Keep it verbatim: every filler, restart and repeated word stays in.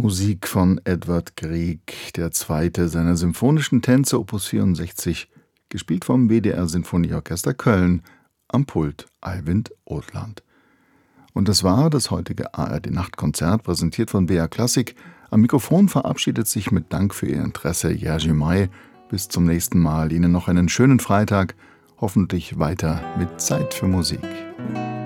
Musik von Edvard Grieg, der zweite seiner symphonischen Tänze, Opus vierundsechzig, gespielt vom W D R Sinfonieorchester Köln, am Pult Eivind Othland. Und das war das heutige A R D-Nachtkonzert, präsentiert von B R Klassik. Am Mikrofon verabschiedet sich mit Dank für Ihr Interesse Jerzy May. Bis zum nächsten Mal. Ihnen noch einen schönen Freitag, hoffentlich weiter mit Zeit für Musik.